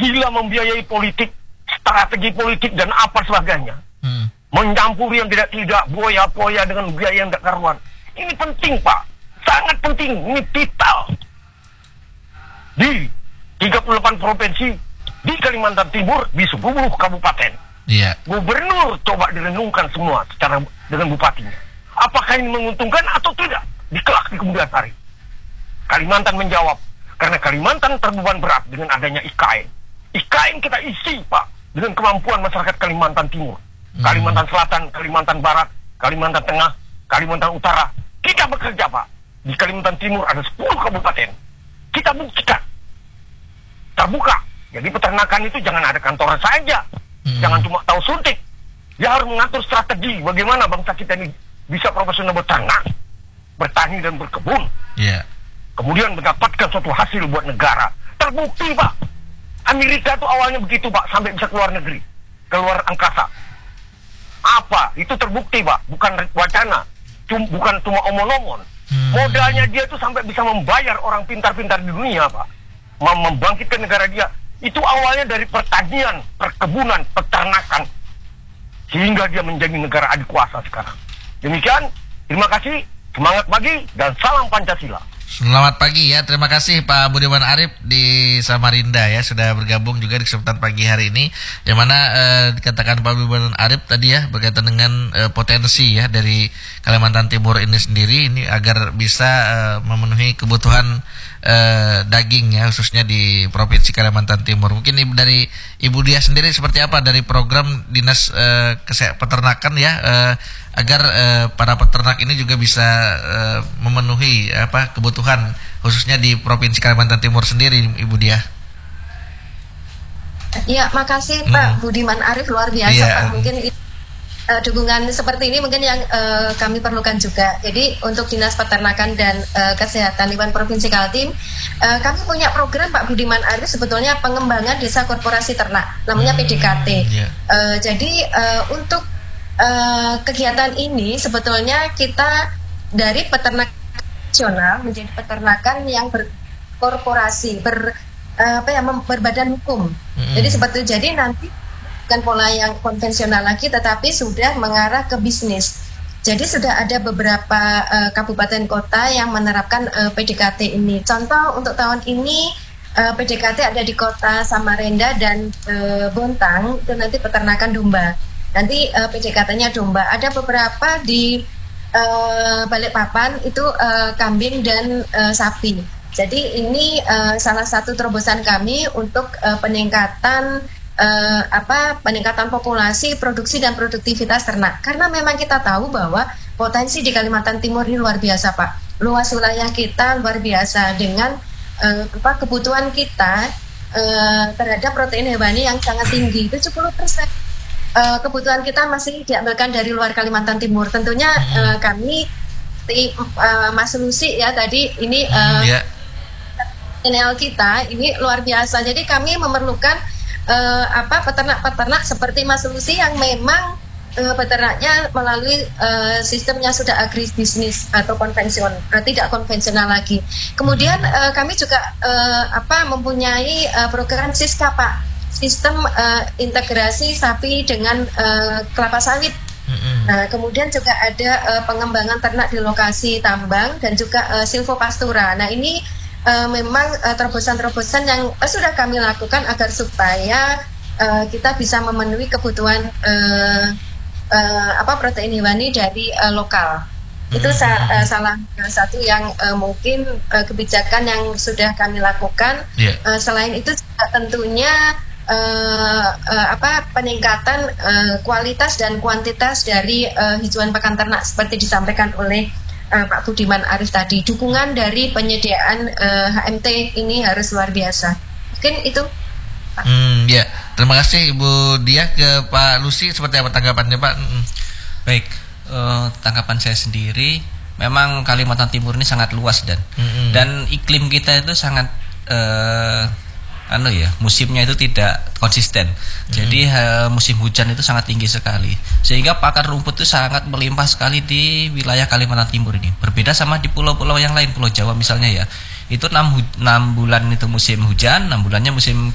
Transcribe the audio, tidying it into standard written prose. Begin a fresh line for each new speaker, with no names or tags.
gila membiayai politik, strategi politik dan apa sebagainya. Mencampuri yang tidak boya-boya dengan biaya yang tidak karuan. Ini penting, Pak. Sangat penting. Ini vital. Di 38 provinsi, di Kalimantan Timur, di 10 kabupaten.
Iya.
Gubernur coba direnungkan semua secara dengan bupatinya. Apakah ini menguntungkan atau tidak? Dikelak di kemudian hari. Kalimantan menjawab, karena Kalimantan terbeban berat dengan adanya IKN. IKN kita isi, Pak, dengan kemampuan masyarakat Kalimantan Timur. Kalimantan Selatan, Kalimantan Barat, Kalimantan Tengah, Kalimantan Utara. Kita bekerja, Pak. Di Kalimantan Timur ada 10 kabupaten. Kita buktikan. Terbuka. Jadi peternakan itu jangan ada kantoran saja. Jangan cuma tahu suntik. Dia harus mengatur strategi bagaimana bangsa kita ini bisa profesional beternak, bertani dan berkebun. Kemudian mendapatkan suatu hasil buat negara. Terbukti, Pak. Amerika itu awalnya begitu, Pak, sampai bisa keluar negeri, keluar angkasa. Apa? Itu terbukti, Pak. Bukan wacana. Bukan cuma omong-omong. Modalnya dia itu sampai bisa membayar orang pintar-pintar di dunia, Pak. Membangkitkan negara dia. Itu awalnya dari pertanian, perkebunan, peternakan. Sehingga dia menjadi negara adikuasa sekarang. Demikian, terima kasih, semangat pagi, dan salam Pancasila.
Selamat pagi ya, terima kasih Pak Budiman Arif di Samarinda ya, sudah bergabung juga di kesempatan pagi hari ini. Yang mana dikatakan Pak Budiman Arif tadi ya, berkaitan dengan potensi ya dari Kalimantan Timur ini sendiri, ini agar bisa memenuhi kebutuhan daging ya, khususnya di Provinsi Kalimantan Timur. Mungkin dari Ibu Dia sendiri seperti apa dari program Dinas Peternakan ya, agar para peternak ini juga bisa memenuhi kebutuhan khususnya di Provinsi Kalimantan Timur sendiri, Ibu Dia.
Ya, makasih Pak Budiman Arif, luar biasa Pak. Mungkin dukungan seperti ini mungkin yang kami perlukan juga. Jadi untuk Dinas Peternakan dan Kesehatan Hewan Provinsi Kaltim, kami punya program Pak Budiman Arif, sebetulnya pengembangan desa korporasi ternak, namanya PDKT. Jadi untuk kegiatan ini sebetulnya kita dari peternak nasional menjadi peternakan yang berkorporasi, berbadan hukum. Jadi seperti nanti bukan pola yang konvensional lagi, tetapi sudah mengarah ke bisnis. Jadi sudah ada beberapa kabupaten kota yang menerapkan PDKT ini. Contoh untuk tahun ini PDKT ada di kota Samarinda dan Bontang, itu nanti peternakan domba. Nanti PDKT-nya domba. Ada beberapa di Balikpapan itu kambing dan sapi. Jadi ini salah satu terobosan kami untuk peningkatan peningkatan populasi, produksi dan produktivitas ternak. Karena memang kita tahu bahwa potensi di Kalimantan Timur ini luar biasa, Pak. Luas wilayah kita luar biasa dengan kebutuhan kita terhadap protein hewani yang sangat tinggi, 70%. Kebutuhan kita masih diambilkan dari luar Kalimantan Timur. Tentunya kami Mas Lucy ya tadi ini channel kita ini luar biasa. Jadi kami memerlukan peternak-peternak seperti Mas Lucy yang memang peternaknya melalui sistemnya sudah agribisnis atau konvensional, tidak konvensional lagi. Kemudian kami juga mempunyai program Siska, Pak. Sistem integrasi sapi dengan kelapa sawit. Nah, kemudian juga ada pengembangan ternak di lokasi tambang dan juga silvopastura. Nah, ini memang terobosan-terobosan yang sudah kami lakukan agar supaya kita bisa memenuhi kebutuhan protein hewani dari lokal. Itu salah satu yang mungkin kebijakan yang sudah kami lakukan. Selain itu juga tentunya peningkatan kualitas dan kuantitas dari hijauan pakan ternak seperti disampaikan oleh Pak Budiman Arif tadi. Dukungan dari penyediaan HMT ini harus luar biasa. Mungkin itu, Pak.
Terima kasih Ibu Dia. Ke Pak Lucy, seperti apa tanggapannya, Pak?
Baik, tanggapan saya sendiri, memang Kalimantan Timur ini sangat luas dan iklim kita itu sangat musimnya itu tidak konsisten. Jadi musim hujan itu sangat tinggi sekali, sehingga pakan rumput itu sangat melimpah sekali di wilayah Kalimantan Timur ini. Berbeda sama di pulau-pulau yang lain, Pulau Jawa misalnya ya, itu 6 bulan itu musim hujan, 6 bulannya musim